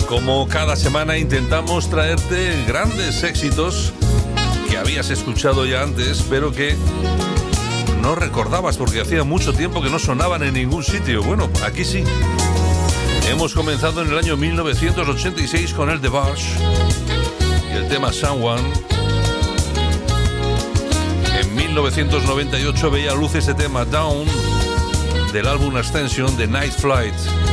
Como cada semana intentamos traerte grandes éxitos que habías escuchado ya antes, pero que no recordabas porque hacía mucho tiempo que no sonaban en ningún sitio. Bueno, aquí sí. Hemos comenzado en el año 1986 con el DeBarge y el tema Someone. En 1998 veía luz ese tema Down del álbum Ascension de Night Flight.